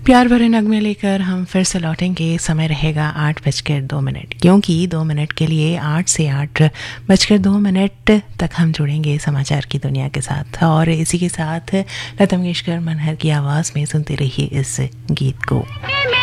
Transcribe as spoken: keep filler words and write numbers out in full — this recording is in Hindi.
प्यार भरे नगमे लेकर हम फिर से लौटेंगे। समय रहेगा आठ बजकर दो मिनट, क्योंकि दो मिनट के लिए आठ से आठ बजकर दो मिनट तक हम जुड़ेंगे समाचार की दुनिया के साथ। और इसी के साथ लता मंगेशकर मनहर की आवाज़ में सुनते रहिए इस गीत को।